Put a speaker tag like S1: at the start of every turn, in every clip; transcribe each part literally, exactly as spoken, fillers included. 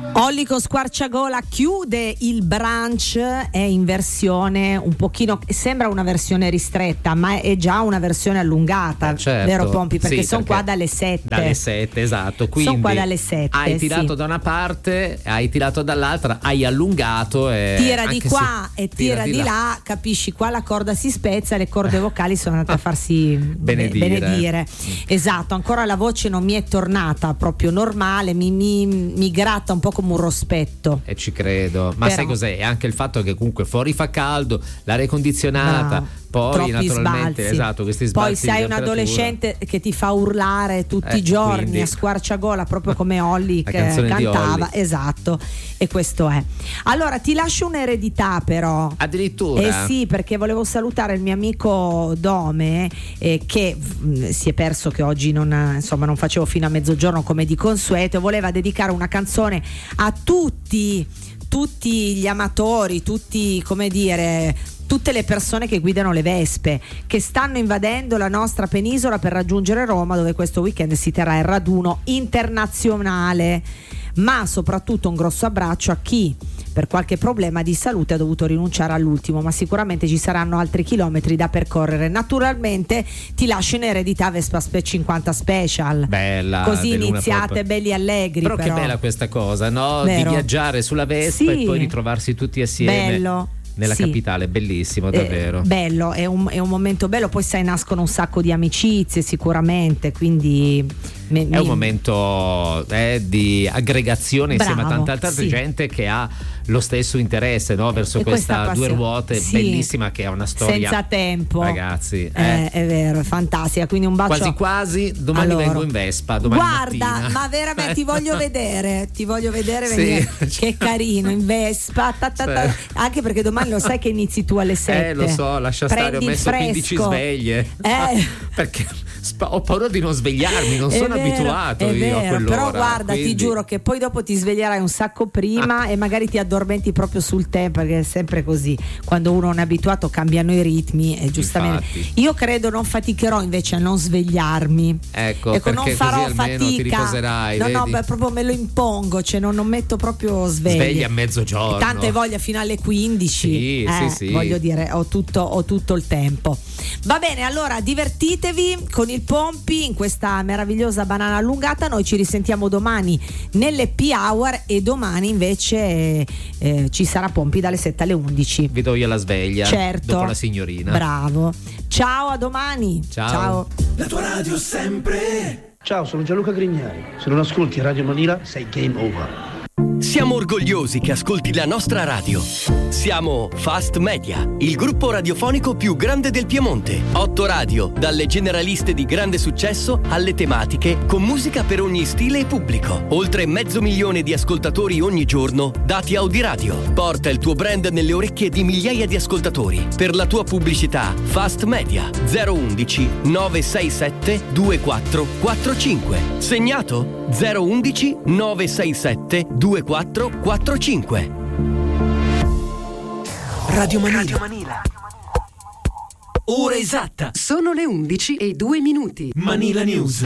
S1: Ollico Squarciagola chiude il brunch, è in versione un pochino, sembra una versione ristretta, ma è già una versione allungata,
S2: eh certo,
S1: vero Pompi? Perché
S2: sì,
S1: sono
S2: perché
S1: qua dalle sette.
S2: Dalle sette, esatto. Quindi
S1: sono qua dalle sette.
S2: Hai tirato
S1: sì.
S2: da una parte, hai tirato dall'altra, hai allungato e
S1: tira di qua
S2: se,
S1: e tira, tira di là. là, capisci? Qua la corda si spezza, le corde vocali sono andate a farsi
S2: benedire.
S1: benedire. Esatto, ancora la voce non mi è tornata proprio normale, mi, mi, mi gratta un po' come un rospetto.
S2: E ci credo, ma
S1: Però,
S2: sai cos'è? È anche il fatto che comunque fuori fa caldo, l'aria condizionata,
S1: no,
S2: poi naturalmente
S1: sbalzi.
S2: esatto, questi sbalzi.
S1: Poi se hai un adolescente che ti fa urlare tutti
S2: eh,
S1: i giorni
S2: quindi,
S1: a squarciagola, proprio come Olly che
S2: Olly.
S1: cantava, esatto, e questo è. Allora ti lascio un'eredità però.
S2: Addirittura?
S1: Eh sì, perché volevo salutare il mio amico Dome eh, che mh, si è perso, che oggi non, insomma, non facevo fino a mezzogiorno come di consueto, voleva dedicare una canzone a tutti tutti gli amatori, tutti, come dire, tutte le persone che guidano le Vespe, che stanno invadendo la nostra penisola per raggiungere Roma, dove questo weekend si terrà il raduno internazionale. Ma soprattutto un grosso abbraccio a chi per qualche problema di salute ha dovuto rinunciare all'ultimo, ma sicuramente ci saranno altri chilometri da percorrere. Naturalmente ti lascio in eredità Vespa cinquanta Special.
S2: Bella,
S1: così iniziate belli allegri.
S2: Però,
S1: però
S2: che bella questa cosa, no?
S1: Vero.
S2: Di viaggiare sulla Vespa, sì, e poi ritrovarsi tutti assieme.
S1: Bello.
S2: Nella
S1: sì.
S2: capitale, bellissimo, davvero.
S1: Eh, bello, è un, è un momento bello, poi sai, nascono un sacco di amicizie sicuramente, quindi me,
S2: è
S1: mi...
S2: un momento eh, di aggregazione. Bravo, insieme a tanta altra
S1: sì.
S2: gente che ha lo stesso interesse, no? Verso
S1: e
S2: questa, questa
S1: due
S2: ruote
S1: sì.
S2: bellissima, che ha una storia
S1: senza tempo,
S2: ragazzi, eh.
S1: Eh, è vero, è fantastica, quindi un bacio
S2: quasi quasi domani
S1: allora.
S2: vengo in Vespa, domani
S1: guarda
S2: mattina.
S1: Ma veramente ti voglio vedere ti voglio vedere venire.
S2: Sì.
S1: Che carino in Vespa, ta, ta, ta. Anche perché domani lo sai che inizi tu alle sette.
S2: Eh lo so, lascia stare, ho messo quindici sveglie
S1: eh.
S2: perché ho paura di non svegliarmi, non è sono vero, abituato io
S1: vero,
S2: a quell'ora.
S1: Però guarda,
S2: quindi...
S1: ti giuro che poi dopo ti sveglierai un sacco prima e magari ti addormenti proprio sul tempo, perché è sempre così, quando uno non è abituato cambiano i ritmi e giustamente. Infatti. Io credo non faticherò invece a non svegliarmi,
S2: ecco,
S1: ecco non farò
S2: così almeno
S1: fatica,
S2: ti riposerai,
S1: no
S2: vedi?
S1: no beh, proprio me lo impongo, cioè non, non metto proprio sveglia
S2: sveglia a mezzogiorno,
S1: tante voglia fino alle quindici,
S2: sì,
S1: eh,
S2: sì, sì.
S1: voglio dire, ho tutto, ho tutto il tempo. Va bene, allora divertitevi con il Pompi in questa meravigliosa banana allungata. Noi ci risentiamo domani nelle P Hour e domani invece eh, ci sarà Pompi dalle sette alle undici.
S2: Vi do io la sveglia,
S1: certo,
S2: dopo la signorina.
S1: Bravo, ciao, a domani.
S2: Ciao,
S1: ciao.
S3: La tua radio sempre.
S4: Ciao, sono Gianluca Grignani. Se non ascolti Radio Manila sei game over.
S5: Siamo orgogliosi che ascolti la nostra radio. Siamo Fast Media, il gruppo radiofonico più grande del Piemonte. Otto radio, dalle generaliste di grande successo alle tematiche, con musica per ogni stile e pubblico. Oltre mezzo milione di ascoltatori ogni giorno, dati Audiradio. Porta il tuo brand nelle orecchie di migliaia di ascoltatori. Per la tua pubblicità, Fast Media zero undici nove sei sette due quattro quattro cinque. Segnato zero undici nove sei sette due quattro quattro cinque.
S3: Radio Manila. Radio Manila. Ora esatta.
S6: Sono le undici e due minuti.
S3: Manila News.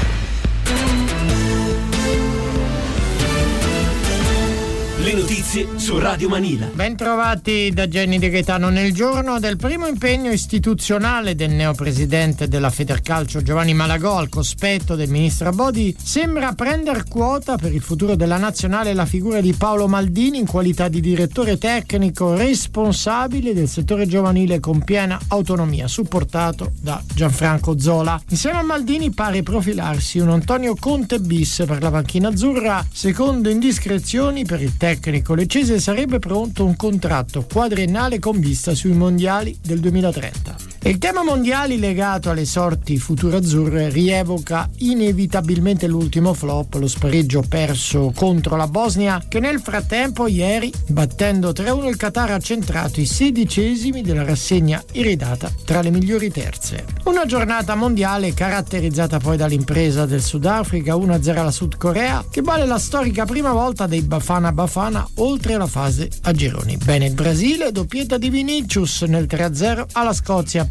S3: Le notizie su Radio Manila.
S7: Bentrovati da Jenny De Gaetano. Nel giorno del primo impegno istituzionale del neopresidente della Federcalcio Giovanni Malagò al cospetto del ministro Abodi, sembra prender quota per il futuro della nazionale la figura di Paolo Maldini in qualità di direttore tecnico responsabile del settore giovanile con piena autonomia, supportato da Gianfranco Zola. Insieme a Maldini pare profilarsi un Antonio Conte bis per la panchina azzurra. Secondo indiscrezioni, per il tecnico tecnico leccese sarebbe pronto un contratto quadriennale con vista sui mondiali del duemilatrenta. E il tema mondiali legato alle sorti futurazzurre rievoca inevitabilmente l'ultimo flop, lo spareggio perso contro la Bosnia, che nel frattempo ieri, battendo tre a uno il Qatar, ha centrato i sedicesimi della rassegna iridata tra le migliori terze. Una giornata mondiale caratterizzata poi dall'impresa del Sudafrica uno a zero alla Sud Corea, che vale la storica prima volta dei Bafana Bafana oltre la fase a gironi. Bene il Brasile, doppietta di Vinicius nel tre a zero alla Scozia,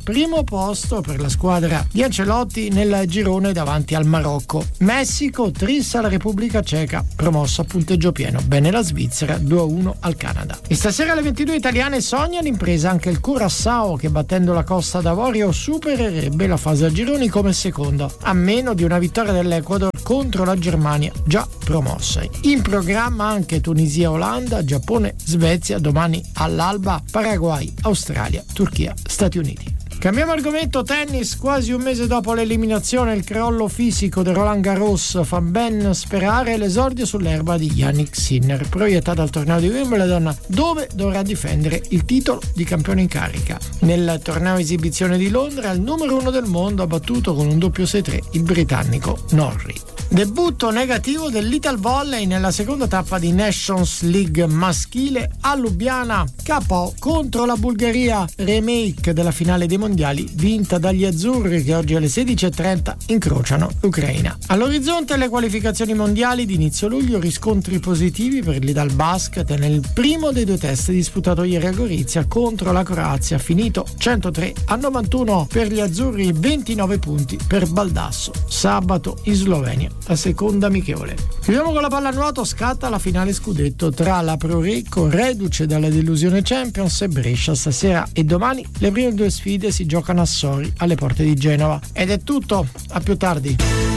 S7: primo posto per la squadra di Ancelotti nel girone davanti al Marocco. Messico trissa la Repubblica Ceca, promossa a punteggio pieno. Bene la Svizzera, due a uno al Canada. E stasera alle ventidue italiane sogna l'impresa anche il Curaçao, che battendo la Costa d'Avorio supererebbe la fase a gironi come secondo, a meno di una vittoria dell'Ecuador contro la Germania, già promossa. In programma anche Tunisia, Olanda, Giappone, Svezia, domani all'alba Paraguay, Australia, Turchia, Stati Uniti. Cambiamo argomento, tennis. Quasi un mese dopo l'eliminazione, il crollo fisico di Roland Garros fa ben sperare l'esordio sull'erba di Jannik Sinner, proiettato al torneo di Wimbledon, dove dovrà difendere il titolo di campione in carica. Nel torneo esibizione di Londra, il numero uno del mondo ha battuto con un doppio sei tre il britannico Norrie. Debutto negativo dell'Ital Volley nella seconda tappa di Nations League maschile a Lubiana, K O contro la Bulgaria, remake della finale dei mondiali vinta dagli azzurri, che oggi alle sedici e trenta incrociano l'Ucraina. All'orizzonte le qualificazioni mondiali di inizio luglio, riscontri positivi per l'Ital Basket nel primo dei due test disputato ieri a Gorizia contro la Croazia, finito centotré a novantuno per gli azzurri, ventinove punti per Baldasso. Sabato in Slovenia la seconda amichevole. Chiudiamo con la pallanuoto, scatta la finale scudetto tra la Pro Recco, reduce dalla delusione Champions, e Brescia. Stasera e domani le prime due sfide si giocano a Sori, alle porte di Genova. Ed è tutto, a più tardi.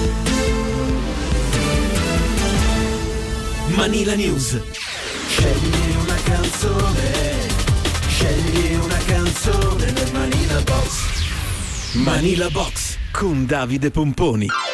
S3: Manila News. Scegli una canzone, scegli una canzone nel Manila Box. Manila Box con Davide Pomponi.